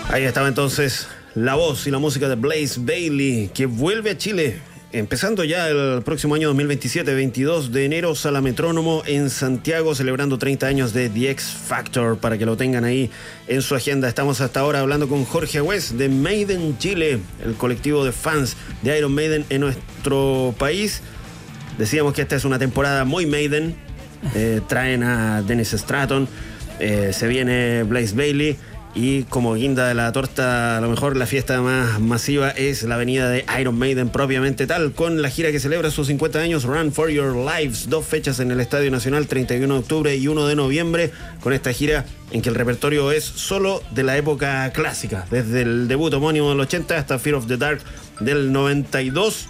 Ahí estaba entonces la voz y la música de Blaze Bayley, que vuelve a Chile, empezando ya el próximo año 2027, 22 de enero, Sala Metrónomo en Santiago, celebrando 30 años de The X Factor, para que lo tengan ahí en su agenda. Estamos hasta ahora hablando con Jorge Agüez de Maiden Chile, el colectivo de fans de Iron Maiden en nuestro país. Decíamos que esta es una temporada muy Maiden, traen a Dennis Stratton, se viene Blaze Bayley. Y como guinda de la torta, a lo mejor la fiesta más masiva es la venida de Iron Maiden propiamente tal, con la gira que celebra sus 50 años, Run for Your Lives, 2 fechas en el Estadio Nacional, 31 de octubre y 1 de noviembre, con esta gira en que el repertorio es solo de la época clásica, desde el debut homónimo del 80 hasta Fear of the Dark del 92.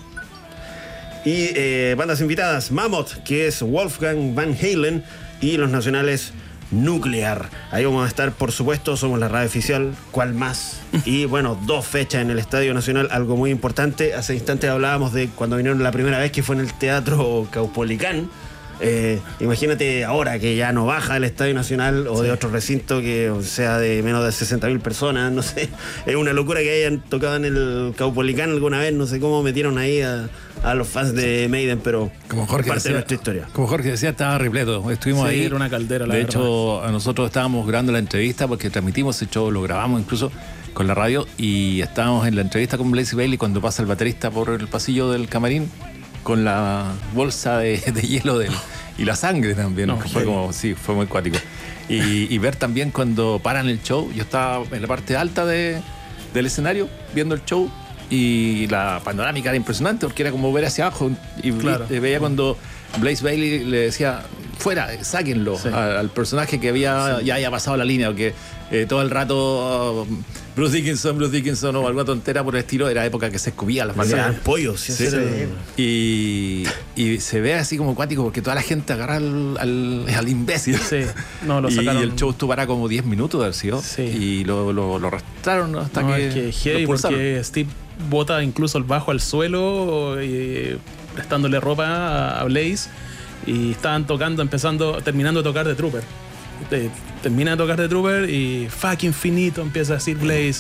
Y bandas invitadas, Mammoth, que es Wolfgang Van Halen, y los nacionales Nuclear. Ahí vamos a estar, por supuesto, somos la radio oficial, ¿cuál más? Y bueno, 2 fechas en el Estadio Nacional, algo muy importante. Hace instantes hablábamos de cuando vinieron la primera vez, que fue en el Teatro Caupolicán. Imagínate ahora que ya no baja el Estadio Nacional o de otro recinto que sea de menos de 60.000 personas, no sé. Es una locura que hayan tocado en el Caupolicán alguna vez, no sé cómo metieron ahí a los fans de Maiden, pero como Jorge parte decía, de nuestra historia. Como Jorge decía, estaba repleto. Estuvimos ahí. Era una caldera, la de verdad. hecho, nosotros estábamos grabando la entrevista porque transmitimos ese show, lo grabamos incluso con la radio, y estábamos en la entrevista con Blaze Bayley cuando pasa el baterista por el pasillo del camarín con la bolsa de hielo y la sangre también. No, fue como, sí, fue muy cuático. Y ver también cuando paran el show, yo estaba en la parte alta del escenario viendo el show, y la panorámica era impresionante porque era como ver hacia abajo, y claro, veía cuando Blaze Bayley le decía fuera, sáquenlo, sí, al personaje que había, sí, ya haya pasado la línea, porque todo el rato Bruce Dickinson o alguna tontera por el estilo, era época que se escupía las manos. Eran pollos, sí, sí, sí. Y se ve así como acuático porque toda la gente agarra al imbécil. Sí, no, lo sacaron. Y el show estuvo para como 10 minutos de haber sido. Sí. Y lo arrastraron hasta que. Es que heavy, porque Steve bota incluso el bajo al suelo, prestándole ropa a Blaze, y estaban terminando de tocar The Trooper. Termina de tocar The Trooper y fuck infinito, empieza a decir Blaze,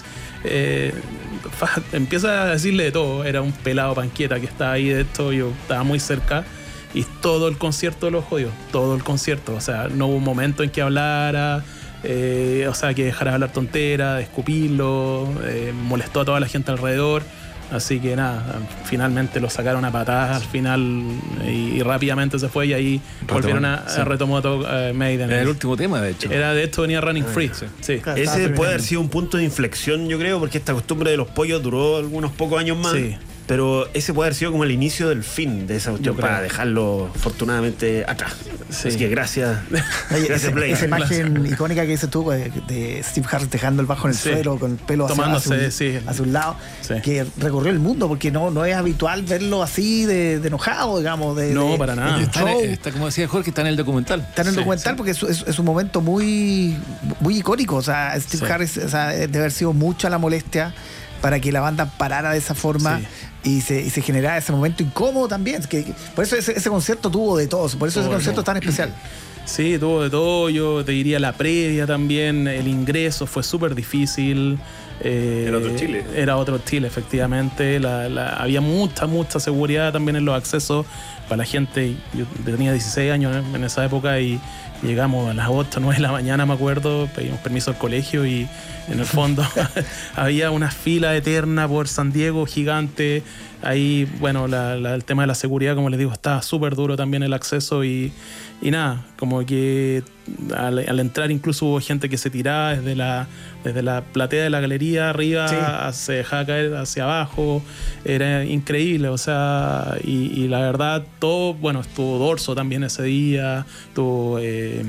empieza a decirle de todo. Era un pelado panqueta que estaba ahí de esto, yo estaba muy cerca, y todo el concierto lo jodió, todo el concierto. O sea, no hubo un momento en que hablara, o sea, que dejara de hablar tontera, de escupirlo, molestó a toda la gente alrededor. Así que nada, finalmente lo sacaron a patadas al final, y rápidamente se fue, y ahí volvieron retomó todo Maiden. Era el último tema, de hecho. Era de esto, venía Running Free. Sí. Claro, ese puede haber sido un punto de inflexión, yo creo, porque esta costumbre de los pollos duró algunos pocos años más. Sí. Pero ese puede haber sido como el inicio del fin de esa cuestión, para dejarlo afortunadamente atrás. Sí. Así que gracias. Gracias, Blaze. Esa imagen icónica que dices tú de Steve Harris dejando el bajo en el suelo, con el pelo hacia un lado, que recorrió el mundo, porque no es habitual verlo así de enojado, digamos. No, para nada. Está, como decía Jorge, está en el documental. Está en el documental porque es un momento muy, muy icónico. O sea, Steve Harris, o sea, debe haber sido mucha la molestia para que la banda parara de esa forma. Y se generaba ese momento incómodo también. Por eso ese concierto tuvo de todo. Por eso ese concierto es tan especial. Sí, tuvo de todo. Yo te diría la previa también. El ingreso fue súper difícil. Era otro Chile. Era otro Chile, efectivamente. Había mucha seguridad también en los accesos para la gente. Yo tenía 16 años en esa época, y llegamos a las 8 o 9 de la mañana, me acuerdo. Pedimos permiso al colegio, y en el fondo había una fila eterna por San Diego gigante. Ahí, bueno, el tema de la seguridad, como les digo, estaba súper duro también el acceso, y nada, como que al entrar incluso hubo gente que se tiraba desde la platea de la galería arriba, se dejaba caer hacia abajo. Era increíble, o sea, y la verdad, todo, bueno, estuvo Dorso también ese día, estuvo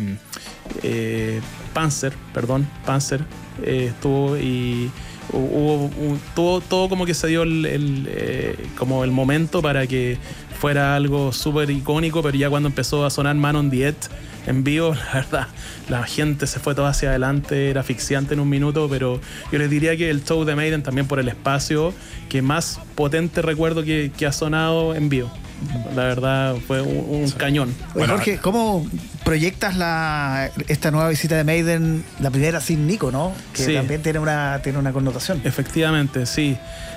Panzer, estuvo, y hubo todo como que se dio como el momento para que fuera algo súper icónico. Pero ya cuando empezó a sonar Man on the Edge en vivo, la verdad, la gente se fue toda hacia adelante, era asfixiante en un minuto. Pero yo les diría que el show de Maiden, también por el espacio, que más potente recuerdo que ha sonado en vivo. La verdad fue un cañón. Oye, Jorge, ¿cómo proyectas esta nueva visita de Maiden, la primera sin Nico, ¿no? Que sí, también tiene una connotación. Efectivamente, sí.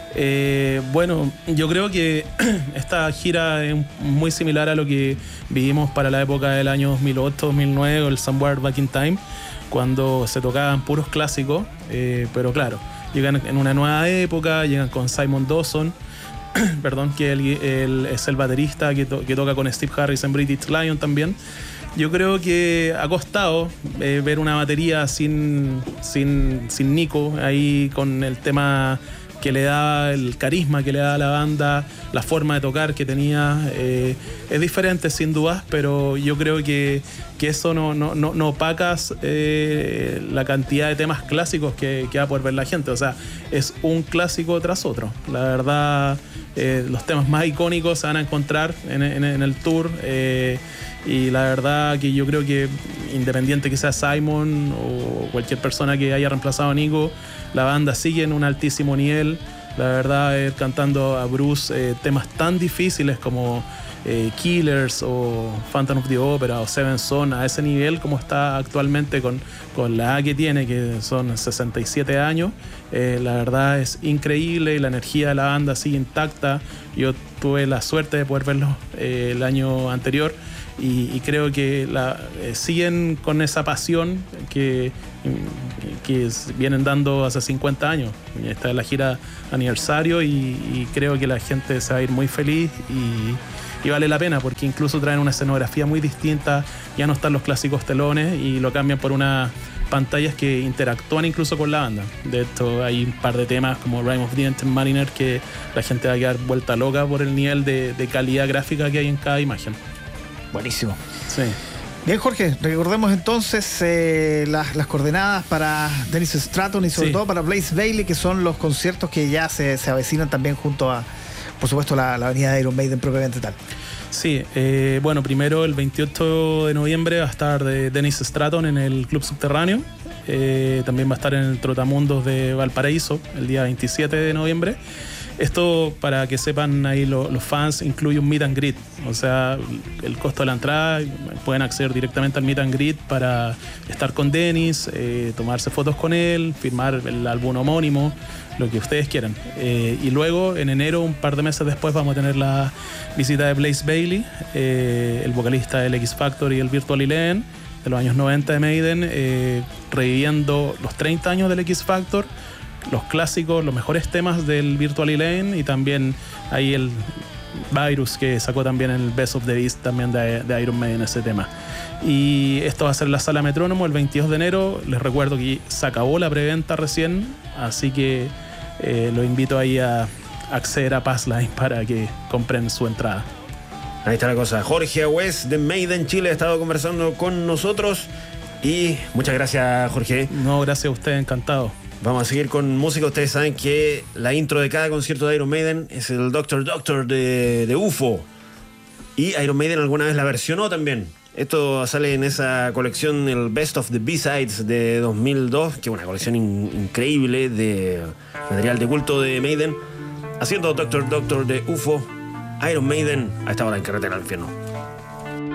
Bueno, yo creo que esta gira es muy similar a lo que vivimos para la época del año 2008-2009, el Somewhere Back in Time, cuando se tocaban puros clásicos, pero claro, llegan en una nueva época, llegan con Simon Dawson, perdón, que es el baterista que toca con Steve Harris en British Lion también. Yo creo que ha costado ver una batería sin Nico ahí, con el tema que le da, el carisma que le da a la banda, la forma de tocar que tenía. Es diferente sin dudas, pero yo creo que eso no opacas la cantidad de temas clásicos que va a poder ver la gente. O sea, es un clásico tras otro. La verdad, los temas más icónicos se van a encontrar en el tour. Y la verdad que yo creo que, independiente que sea Simon o cualquier persona que haya reemplazado a Nico, la banda sigue en un altísimo nivel. La verdad, cantando a Bruce temas tan difíciles como Killers o Phantom of the Opera o Seven Son, a ese nivel como está actualmente con la edad que tiene, que son 67 años. La verdad es increíble y la energía de la banda sigue intacta. Yo tuve la suerte de poder verlos el año anterior y creo que siguen con esa pasión que vienen dando hace 50 años. Esta es la gira aniversario y creo que la gente se va a ir muy feliz y vale la pena, porque incluso traen una escenografía muy distinta. Ya no están los clásicos telones y lo cambian por unas pantallas que interactúan incluso con la banda. De esto hay un par de temas como Rime of the Ancient Mariner que la gente va a quedar vuelta loca por el nivel de calidad gráfica que hay en cada imagen. Buenísimo. Sí. Bien, Jorge, recordemos entonces las coordenadas para Dennis Stratton y sobre todo para Blaze Bayley, que son los conciertos que ya se avecinan también junto a, por supuesto, la avenida de Iron Maiden propiamente tal. Sí, bueno, primero el 28 de noviembre va a estar Dennis Stratton en el Club Subterráneo. También va a estar en el Trotamundos de Valparaíso el día 27 de noviembre. Esto, para que sepan ahí los fans, incluye un meet and greet. O sea, el costo de la entrada, pueden acceder directamente al meet and greet para estar con Dennis, tomarse fotos con él, firmar el álbum homónimo, lo que ustedes quieran. Y luego, en enero, un par de meses después, vamos a tener la visita de Blaze Bayley, el vocalista del X Factor y el Virtual Eleven de los años 90 de Maiden, reviviendo los 30 años del X Factor, los clásicos, los mejores temas del Virtual Eleven y también ahí el Virus que sacó también el Best of the Beast también de Iron Maiden, ese tema. Y esto va a ser en la Sala Metrónomo el 22 de enero. Les recuerdo que se acabó la preventa recién, así que los invito ahí a acceder a Passline para que compren su entrada. Ahí está la cosa. Jorge Agüez de Maiden Chile ha estado conversando con nosotros y muchas gracias, Jorge. No, gracias a usted, encantado. Vamos a seguir con música. Ustedes saben que la intro de cada concierto de Iron Maiden es el Doctor de UFO. Y Iron Maiden alguna vez la versionó también. Esto sale en esa colección, el Best of the B-Sides de 2002, que es una colección increíble de material de culto de Maiden. Haciendo Doctor de UFO, Iron Maiden a esta hora en Carretera al Infierno.